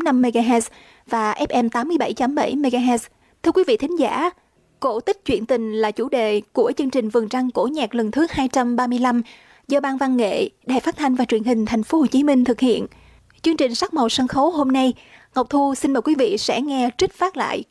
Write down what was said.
91.5 MHz và FM 87.7 MHz. Thưa quý vị thính giả, cổ tích truyện tình là chủ đề của chương trình Vườn Trăng Cổ Nhạc lần thứ 235 do Ban Văn nghệ, Đài Phát thanh và Truyền hình Thành phố Hồ Chí Minh thực hiện. Chương trình Sắc màu sân khấu hôm nay, Ngọc Thu xin mời quý vị sẽ nghe trích phát lại